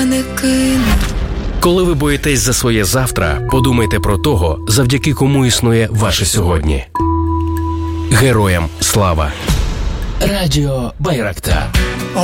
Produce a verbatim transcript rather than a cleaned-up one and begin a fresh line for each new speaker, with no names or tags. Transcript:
не кину.
Коли ви боїтесь за своє завтра, подумайте про того, завдяки кому існує ваше сьогодні. Героям слава. Радіо Байрактар.